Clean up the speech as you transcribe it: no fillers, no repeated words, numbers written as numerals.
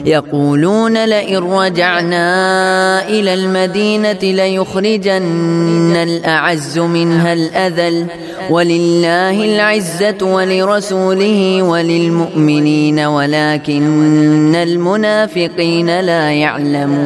يقولون لئن رجعنا إلى المدينة ليخرجن الأعز منها الأذل ولله العزة ولرسوله وللمؤمنين ولكن المنافقين لا يعلمون.